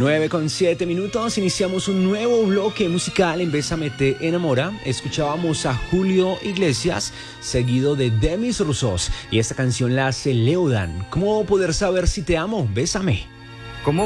9:07, iniciamos un nuevo bloque musical en Bésame te enamora. Escuchábamos a Julio Iglesias, seguido de Demis Roussos, y esta canción la hace Leodan. ¿Cómo poder saber si te amo? Bésame.